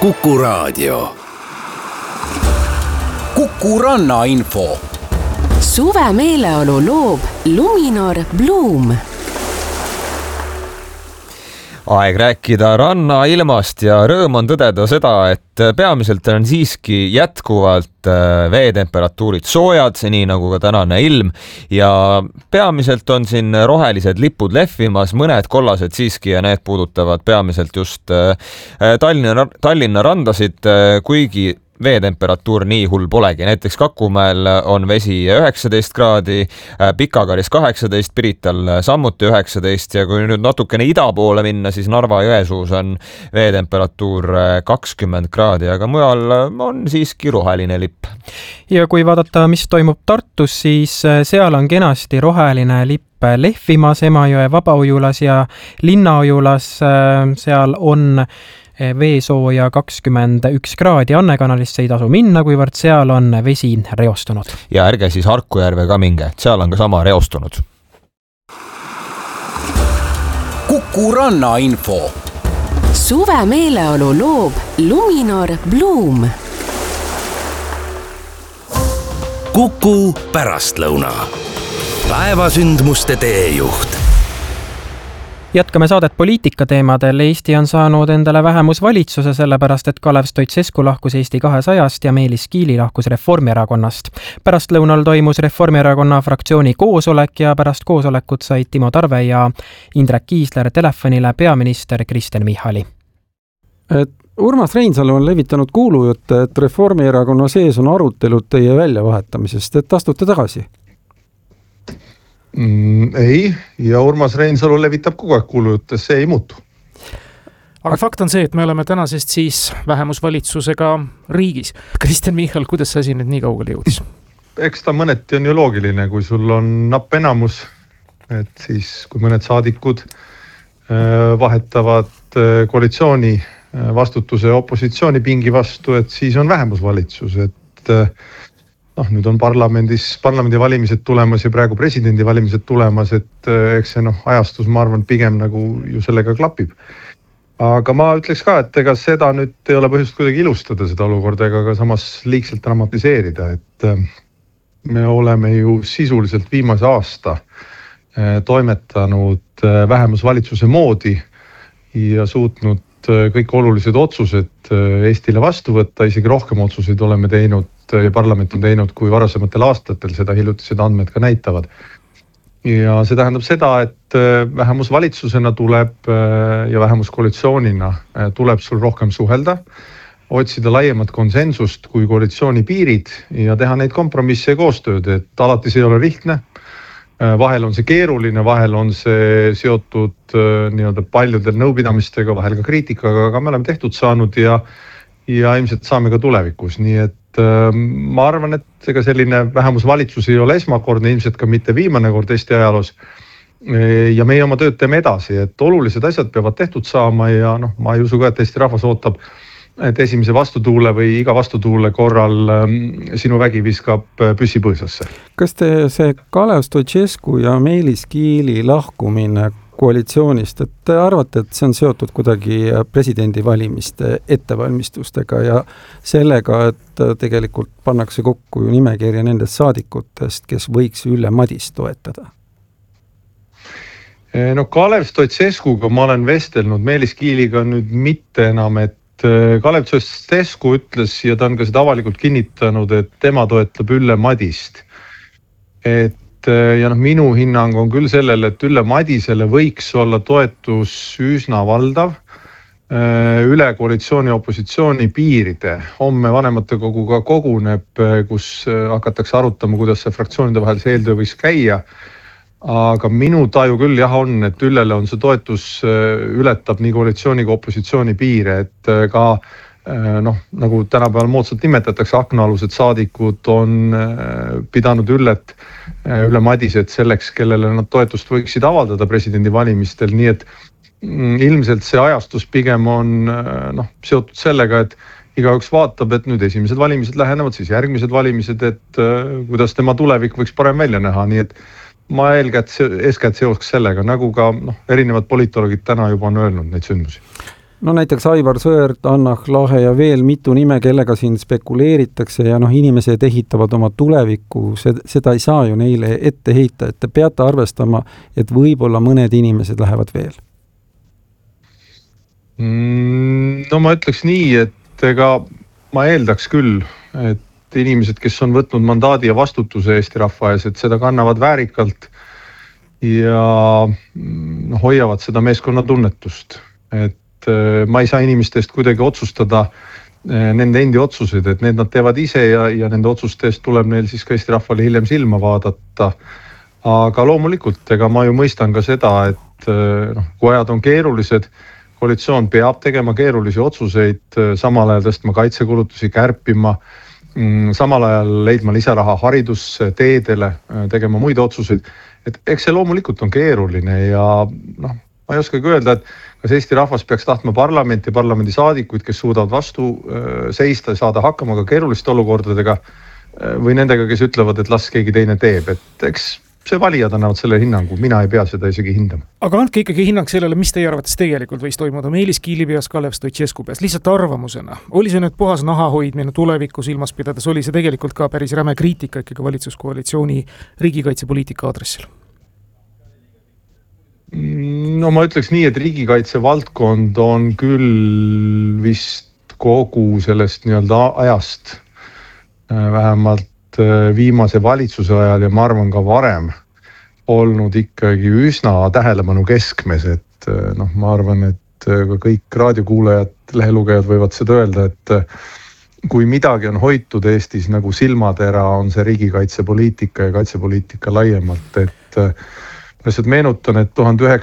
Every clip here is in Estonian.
Kuku Raadio. Kuku rannainfo. Suve meeleolu loob Luminor Bloom. Aeg rääkida rannailmast ja rõõm on tõdeda seda, et peamiselt on siiski jätkuvalt veetemperatuurid soojad, nii nagu ka tänane ilm, ja peamiselt on siin rohelised lipud lehvimas, mõned kollased siiski ja need puudutavad peamiselt just Tallinna randasid, kuigi veetemperatuur nii hull polegi. Näiteks Kakumäel on vesi 19 kraadi, Pikakaris 18, Pirital samuti 19 ja kui nüüd natukene ida poole minna, siis Narva-Jõesuus on veetemperatuur 20 kraadi, aga mujal on siiski roheline lipp. Ja kui vaadata, mis toimub Tartus, siis seal on kenasti roheline lipp lehvimas Emajõe vabaujulas ja Linnaujulas. Seal on veesooja 21 kraadi. Annekanalisse ei tasu minna, kuivõrd seal on vesi reostunud. Ja ärge siis Harkujärve ka minge, seal on ka sama reostunud. Kuku rannainfo. Suve meeleolu loob Luminor Bloom. Kuku pärastlõuna. Päevasündmuste teejuht. Jätkame saadet poliitikateemadel. Eesti on saanud endale vähemusvalitsuse, sellepärast et Kalev Stoicescu lahkus Eesti 200-st ja Meelis Kiili lahkus Reformierakonnast. Pärastlõunal toimus Reformierakonna fraktsiooni koosolek ja pärast koosolekut said Timo Tarve ja Indrek Kiisler telefonile peaminister Kristen Michali. Urmas Reinsalu on levitanud kuulujutte, et Reformierakonna sees on arutelud teie väljavahetamisest, et astute tagasi. Ei, ja Urmas Reinsalu levitab kogu aeg kuulujuttes, see ei muutu. Aga fakt on see, et me oleme tänasest siis vähemusvalitsusega riigis. Kristen Michal, kuidas see asi nüüd nii kaugele jõudis? Eks ta mõneti on ju loogiline, kui sul on napp enamus, et siis kui mõned saadikud vahetavad koalitsiooni vastutuse opositsiooni pingi vastu, et siis on vähemusvalitsus, et nüüd on parlamendi valimised tulemas ja praegu presidendi valimised tulemas, et eks see ajastus, ma arvan, pigem nagu ju sellega klapib. Aga ma ütleks ka, et ega seda nüüd ei ole põhjust kuidagi ilustada seda olukorda, ega ka samas liigselt dramatiseerida, et me oleme ju sisuliselt viimase aasta toimetanud vähemusvalitsuse moodi ja suutnud kõik olulised otsused Eestile vastu võtta, isegi rohkem otsuseid oleme teinud ja parlament on teinud kui varasematel aastatel, seda hiljutised andmed ka näitavad. Ja see tähendab seda, et vähemusvalitsusena tuleb ja vähemuskoalitsioonina tuleb sul rohkem suhelda, otsida laiemat konsensust kui koalitsiooni piirid ja teha neid kompromisse ja koostööd, et alati see ei ole lihtne. Vahel on see keeruline, vahel on see seotud paljudel nõupidamistega, vahel ka kriitikaga, aga me oleme tehtud saanud ja ilmselt saame ka tulevikus. Nii et ma arvan, et ega selline vähemusvalitsus ei ole esmakordne, ilmselt ka mitte viimane kord Eesti ajaloos. Ja meie oma tööd teeme edasi, et olulised asjad peavad tehtud saama ja ma ei usu ka, et Eesti rahvas ootab, et esimese vastutuule või iga vastutuule korral sinu vägi viskab püssi põõsasse. Kas see Kalev Stoicescu ja Meelis Kiili lahkumine koalitsioonist, et te arvate, et see on seotud kuidagi presidendivalimiste ettevalmistustega ja sellega, et tegelikult pannakse kokku ju nimekirja nendest saadikutest, kes võiks Ülle Madist toetada? Kalev Stoicescuga ma olen vestelnud, Meelis Kiiliga nüüd mitte enam, et Kalev Stoicescu ütles ja ta on ka seda avalikult kinnitanud, et tema toetab Ülle Madist. Ja minu hinnang on küll sellele, et Ülle Madisele võiks olla toetus üsna valdav üle koalitsiooni opositsiooni piiride. Homme vanematekoguga koguneb, kus hakatakse arutama, kuidas see fraktsioonide vahel see eeltöö võiks käia. Aga minu taju küll on, et Üllele on see toetus ületab nii koalitsiooni kui opositsiooni piire, et ka nagu tänapäeval moodsalt nimetatakse, aknaalused saadikud on pidanud Ülle Madiset selleks, kellele nad toetust võiksid avaldada presidendi valimistel, nii et ilmselt see ajastus pigem on seotud sellega, et igaüks vaatab, et nüüd esimesed valimised lähenevad, siis järgmised valimised, et kuidas tema tulevik võiks parem välja näha, nii et ma eelga, et eeskätt seoks sellega, nagu ka erinevad politoloogid täna juba on öelnud neid sündmusi. no näiteks Aivar Sõerd, Annah Lahe ja veel mitu nime, kellega siin spekuleeritakse ja inimesed ehitavad oma tulevikku, seda ei saa ju neile ette heita, et te peate arvestama, et võib-olla mõned inimesed lähevad veel. No ma ütleks nii, et ega ma eeldaks küll, et inimesed, kes on võtnud mandaadi ja vastutuse Eesti rahva ees, et seda kannavad väärikalt ja hoiavad seda meeskonnatunnetust. Et ma ei saa inimeste eest kuidagi otsustada nende endi otsuseid, et need nad teevad ise ja nende otsuste eest tuleb neil siis ka Eesti rahvale hiljem silma vaadata. Aga loomulikult, ega ma ju mõistan ka seda, et kui ajad on keerulised, koalitsioon peab tegema keerulisi otsuseid, samal ajal tõstma kaitsekulutusi, kärpima, samal ajal leidma lisaraha haridusse, teedele, tegema muid otsuseid. Et eks see loomulikult on keeruline ja ma ei oskagi öelda, et kas Eesti rahvas peaks tahtma parlamenti, parlamendisaadikuid, kes suudavad vastu seista ja saada hakkama ka keeruliste olukordadega või nendega, kes ütlevad, et las keegi teine teeb. Et eks see valijad annavad selle hinnangu, mina ei pea seda isegi hindama. Aga andke ikkagi hinnang sellele, mis teie arvates tegelikult võis toimuda Meelis Kiili peas, Kalev Stoicescu peas, lihtsalt arvamusena. Oli see nüüd puhas naha hoidmine tulevikku silmas pidades, oli see tegelikult ka päris räme kriitika ikkagi valitsuskoalitsiooni riigikaitsepoliitika aadressil? No ma ütleks nii, et riigikaitse valdkond on küll vist kogu sellest nii-öelda ajast vähemalt viimase valitsuse ajal ja ma arvan ka varem olnud ikkagi üsna tähelepanu keskmes, et ma arvan, et ka kõik raadiokuulajad, lehelugejad võivad seda öelda, et kui midagi on hoitud Eestis nagu silmatera, on see riigikaitsepoliitika ja kaitsepoliitika laiemalt, et lihtsalt meenutan, et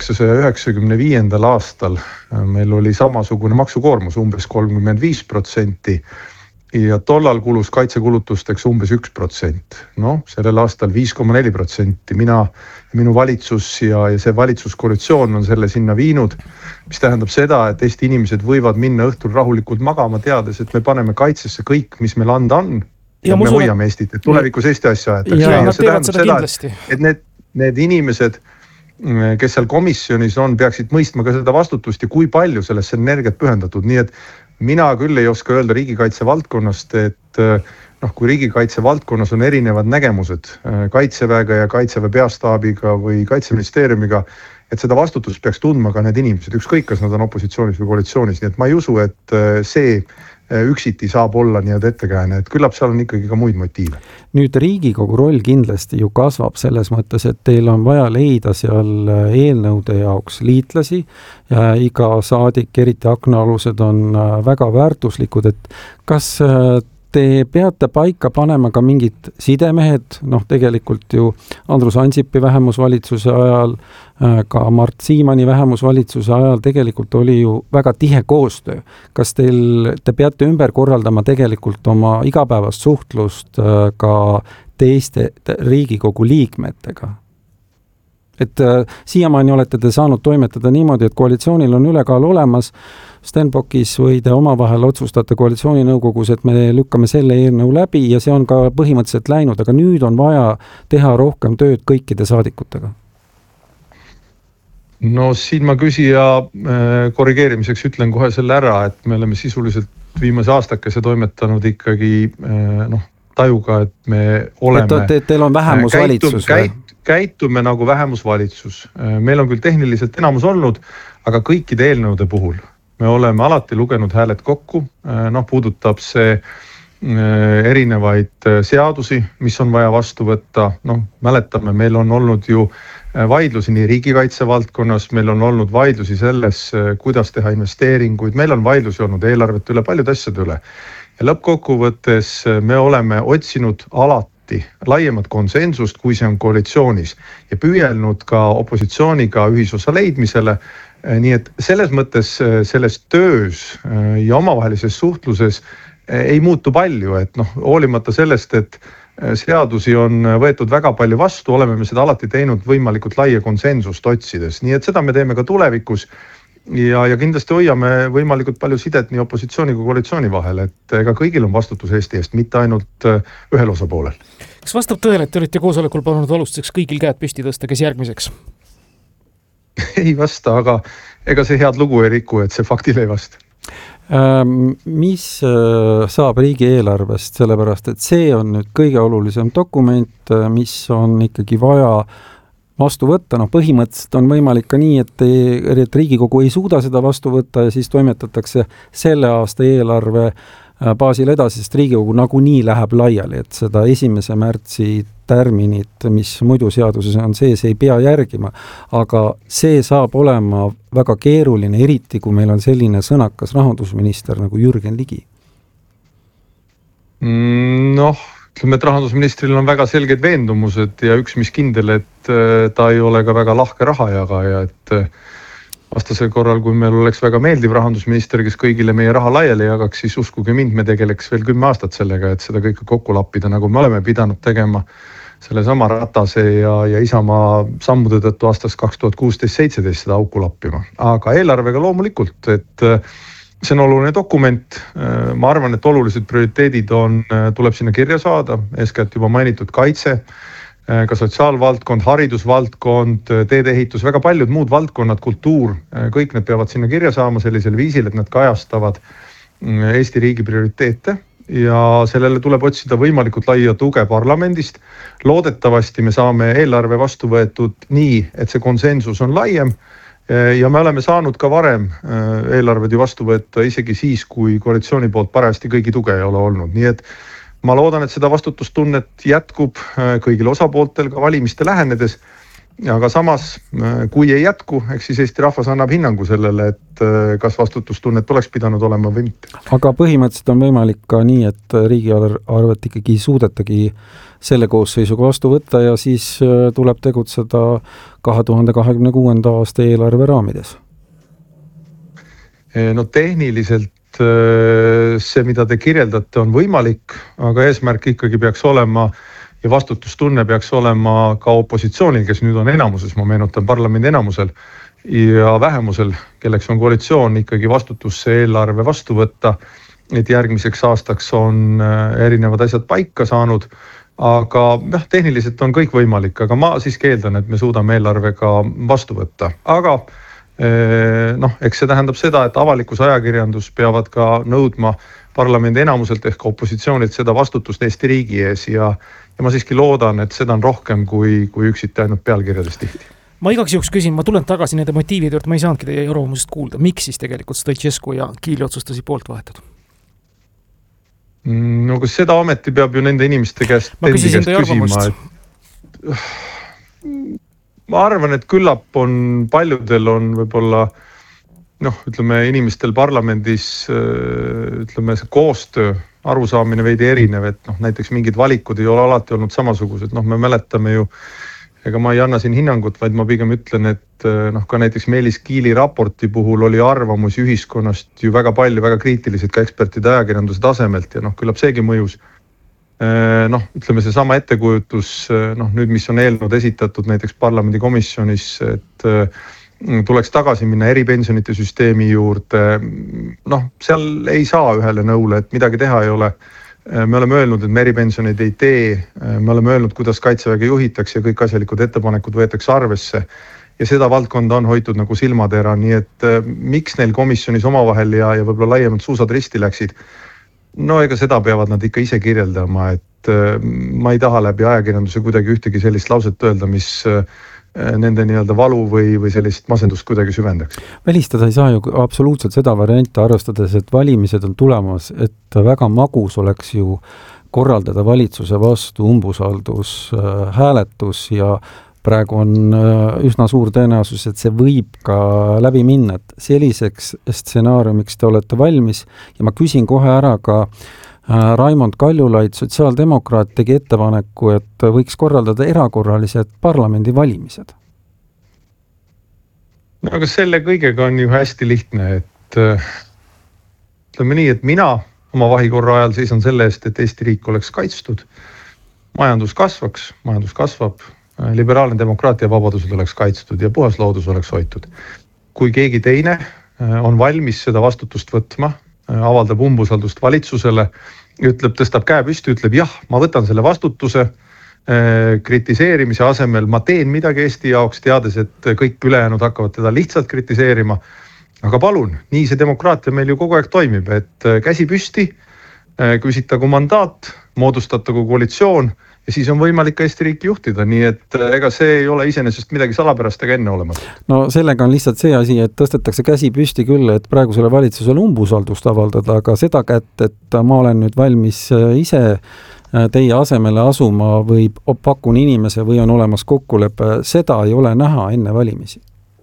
1995. aastal meil oli samasugune maksukoormus umbes 35%, ja tollal kulus kaitsekulutusteks umbes 1%. Sellel aastal 5,4%. Minu valitsus ja see valitsuskoalitsioon on selle sinna viinud, mis tähendab seda, et Eesti inimesed võivad minna õhtul rahulikult magama, teades, et me paneme kaitsesse kõik, mis meil anda on. Ja me hoiame Eestit, et tulevikus Eesti asja aetakse. Ja nad teevad seda kindlasti. Et need inimesed, kes seal komisjonis on, peaksid mõistma ka seda vastutust ja kui palju sellesse energiat pühendatud. Nii et mina küll ei oska öelda riigikaitse valdkonnast, et kui riigikaitse valdkonnas on erinevad nägemused Kaitseväega ja Kaitseväe peastaabiga või Kaitseministeeriumiga, et seda vastutust peaks tundma ka need inimesed, ükskõik kas nad on opositsioonis või koalitsioonis. Nii et ma ei usu, et see üksiti saab olla nii-öelda ettekääne, et küllap seal on ikkagi ka muid motiive. Nüüd Riigikogu roll kindlasti ju kasvab selles mõttes, et teil on vaja leida seal eelnõude jaoks liitlasi ja iga saadik, eriti aknaalused, on väga väärtuslikud, et kas te peate paika panema ka mingid sidemehed, tegelikult ju Andrus Ansipi vähemusvalitsuse ajal, ka Mart Siimanni vähemusvalitsuse ajal tegelikult oli ju väga tihe koostöö. Kas te peate ümber korraldama tegelikult oma igapäevast suhtlust ka teiste Riigikogu liikmetega? Et siiamaani olete te saanud toimetada niimoodi, et koalitsioonil on ülekaal olemas, Stenbockis või te omavahel otsustate koalitsiooninõukogus, et me lükkame selle eelnõu läbi ja see on ka põhimõtteliselt läinud, aga nüüd on vaja teha rohkem tööd kõikide saadikutega. No siin ma küsija korrigeerimiseks ütlen kohe selle ära, et me oleme sisuliselt viimase aastakese toimetanud ikkagi tajuga, et me oleme... Teil on vähemusvalitsus käitume nagu vähemusvalitsus. Meil on küll tehniliselt enamus olnud, aga kõikide eelnõude puhul me oleme alati lugenud hääled kokku. Puudutab see erinevaid seadusi, mis on vaja vastu võtta. Mäletame, meil on olnud ju vaidlusi nii riigikaitse valdkonnas, meil on olnud vaidlusi selles, kuidas teha investeeringuid, meil on vaidlusi olnud eelarvet üle, paljude asjade üle. Ja lõppkokkuvõttes me oleme otsinud alati laiemat konsensust, kui see on koalitsioonis ja püüelnud ka opositsiooniga ühisosa leidmisele. Nii et selles mõttes selles töös ja omavahelises suhtluses ei muutu palju, et hoolimata sellest, et seadusi on võetud väga palju vastu, oleme me seda alati teinud võimalikult laia konsensust otsides. Nii et seda me teeme ka tulevikus ja kindlasti hoiame võimalikult palju sidet nii opositsiooni kui koalitsiooni vahel, et ega kõigil on vastutus Eesti eest, mitte ainult ühel osapoolel. Kas vastab tõele, et te olite koosolekul palunud alustuseks kõigil käed püsti tõsta, kes järgmiseks? Ei vasta, aga ega see head lugu ei riku, et see faktile ei vasta. Mis saab riigieelarvest, sellepärast et see on nüüd kõige olulisem dokument, mis on ikkagi vaja vastu võtta, põhimõtteliselt on võimalik ka nii, et Riigikogu ei suuda seda vastu võtta ja siis toimetatakse selle aasta eelarve baasil edasi, sest Riigikogu nagunii läheb laiali, et seda 1. märtsi tärminit, mis muidu seaduses on sees, ei pea järgima. Aga see saab olema väga keeruline, eriti kui meil on selline sõnakas rahandusminister nagu Jürgen Ligi. Ütleme, et rahandusministril on väga selged veendumused ja üks mis kindel, et ta ei ole ka väga lahke rahajagaja, et vastasel korral, kui meil oleks väga meeldiv rahandusminister, kes kõigile meie raha laiali jagaks, siis uskuge mind, me tegeleks veel 10 aastat sellega, et seda kõike kokku lappida, nagu me oleme pidanud tegema selle sama Ratase ja Isamaa sammude tõttu aastast 2016-17 seda auku lappima. Aga eelarvega loomulikult, et see on oluline dokument. Ma arvan, et olulised prioriteedid tuleb sinna kirja saada, eeskätt juba mainitud kaitse, ka sotsiaalvaldkond, haridusvaldkond, teedeehitus, väga paljud muud valdkonnad, kultuur, kõik need peavad sinna kirja saama sellisel viisil, et nad kajastavad Eesti riigi prioriteete ja sellele tuleb otsida võimalikult laia tuge parlamendist. Loodetavasti me saame eelarve vastu võetud nii, et see konsensus on laiem ja me oleme saanud ka varem eelarved ju vastu võtta isegi siis, kui koalitsiooni poolt parajasti kõigi tuge ei ole olnud. Nii et ma loodan, et seda vastutustunnet jätkub kõigil osapooltel ka valimiste lähenedes, aga samas, kui ei jätku, eks siis Eesti rahvas annab hinnangu sellele, et kas vastutustunnet oleks pidanud olema või mitte. Aga põhimõtteliselt on võimalik ka nii, et riigieelarvet ikkagi suudetagi selle koosseisuga vastu võtta ja siis tuleb tegutseda 2026. aasta eelarve raamides. No tehniliselt see, mida te kirjeldate, on võimalik, aga eesmärk ikkagi peaks olema ja vastutustunne peaks olema ka opositsioonil, kes nüüd on enamuses, ma meenutan parlamendi enamusel ja vähemusel, kelleks on koalitsioon, ikkagi vastutusse eelarve vastu võtta, et järgmiseks aastaks on erinevad asjad paika saanud, aga tehniliselt on kõik võimalik, aga ma siiski eeldan, et me suudame eelarvega vastu võtta, aga eks see tähendab seda, et avalikus ajakirjandus peavad ka nõudma parlamendi enamuselt ehk opositsioonilt seda vastutust Eesti riigi ees ja ma siiski loodan, et seda on rohkem kui üksiti ainult pealkirjadest tihti. Ma igaks juhuks küsin, ma tulen tagasi nende motiivide juurde, ma ei saanudki teie arvamusest kuulda. Miks siis tegelikult Stoicescu ja Kiili otsustasid poolt vahetada? No kas seda ometi peab ju nende inimeste käest küsima, ma arvan, et küllap on paljudel on võib-olla ütleme inimestel parlamendis ütleme see koostöö arusaamine veidi erinev, et näiteks mingid valikud ei ole alati olnud samasugused, me mäletame ju, ega ma ei anna siin hinnangut, vaid ma pigem ütlen, et ka näiteks Meelis Kiili raporti puhul oli arvamusi ühiskonnast ju väga palju, väga kriitilised ka ekspertide ajakirjanduse tasemelt ja küllap seegi mõjus. Ütleme see sama ettekujutus, nüüd mis on eelnõud esitatud näiteks parlamendikomisjonis, et tuleks tagasi minna eripensionite süsteemi juurde, seal ei saa ühele nõule, et midagi teha ei ole. Me oleme öelnud, et me eripensioneid ei tee, me oleme öelnud, kuidas kaitseväge juhitakse ja kõik asjalikud ettepanekud võetakse arvesse ja seda valdkonda on hoitud nagu silmatera, nii et miks neil komisjonis omavahel ja võib-olla laiemalt suusad risti läksid? Ega seda peavad nad ikka ise kirjeldama, et ma ei taha läbi ajakirjanduse kuidagi ühtegi sellist lauset öelda, mis nende nii-öelda valu või sellist masendust kuidagi süvendaks. Välistada ei saa ju absoluutselt seda varianti, arvestades, et valimised on tulemas, et väga magus oleks ju korraldada valitsuse vastu umbusaldus hääletus ja praegu on üsna suur tõenäosus, et see võib ka läbi minna, et selliseks stsenaariumiks te olete valmis ja ma küsin kohe ära ka Raimond Kaljulaid, sotsiaaldemokraat, tegi ettepaneku, et võiks korraldada erakorralised parlamendi valimised. Aga selle kõigega on ju hästi lihtne, et ütleme nii, et mina oma vahikorra ajal seisan selle eest, et Eesti riik oleks kaitstud, majandus kasvab, liberaalne demokraatia vabadused oleks kaitstud ja puhas loodus oleks hoitud. Kui keegi teine on valmis seda vastutust võtma, avaldab umbusaldust valitsusele, ütleb, tõstab käe püsti, ütleb jah, ma võtan selle vastutuse, kritiseerimise asemel ma teen midagi Eesti jaoks, teades, et kõik ülejäänud hakkavad teda lihtsalt kritiseerima. Aga palun, nii see demokraatia meil ju kogu aeg toimib, et käsi püsti, küsitagu mandaat, moodustatagu koalitsioon ja siis on võimalik ka Eesti riiki juhtida, nii et ega see ei ole iseenesest midagi salapärast ega enne olematut. No sellega on lihtsalt see asi, et tõstetakse käsi püsti küll, et praegusele valitsusele umbusaldust avaldada, aga seda kätt, et ma olen nüüd valmis ise teie asemele asuma või pakun inimese või on olemas kokkulepe, seda ei ole näha enne valimisi.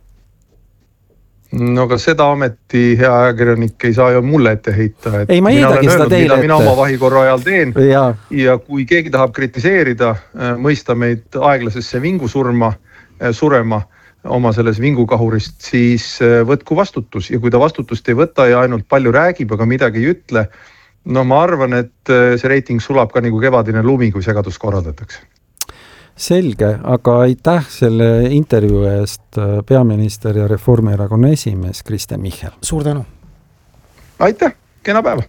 No aga seda ameti hea ajakirjanik ei saa ju mulle ette heita. Ei, ma eeldagi seda teile ette. Mina oma vahikorra ajal teen ja kui keegi tahab kritiseerida, mõista meid aeglasesse surema oma selles vingukahurist, siis võtku vastutus ja kui ta vastutust ei võta ja ainult palju räägib, aga midagi ei ütle, no ma arvan, et see reiting sulab ka nagu kevadine lumi, kui segadus korraldatakse. Selge, aga aitäh selle intervjuu eest peaminister ja Reformierakonna esimees Kristen Michal. Suur tänu. Aitäh, kena päeva.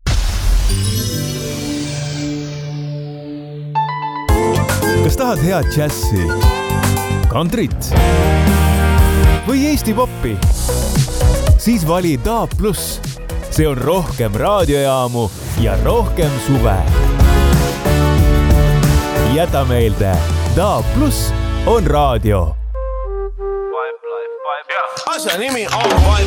Kas tahad head džässi, kantrit või Eesti poppi? Siis vali DAB+. See on rohkem raadiojaamu ja rohkem suve. Jäta meelde, DAB+ on raadio. Asja nimi on Vibe